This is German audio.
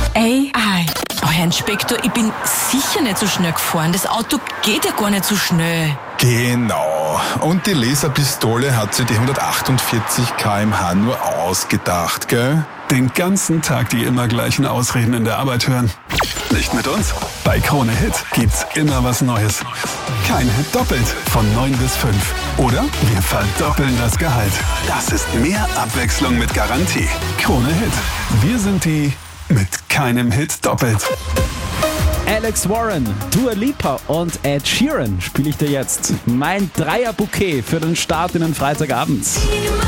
AI. Oh, Herr Inspektor, ich bin sicher nicht so schnell gefahren. Das Auto geht ja gar nicht so schnell. Genau. Und die Laserpistole hat sich die 148 km/h nur ausgedacht, gell? Den ganzen Tag die immer gleichen Ausreden in der Arbeit hören. Nicht mit uns? Bei Krone Hit gibt's immer was Neues. Kein Hit doppelt von 9 bis 5. Oder wir verdoppeln das Gehalt. Das ist mehr Abwechslung mit Garantie. Krone Hit. Wir sind die mit keinem Hit doppelt. Alex Warren, Dua Lipa und Ed Sheeran spiele ich dir jetzt. Mein Dreier-Bouquet für den Start in den Freitagabend.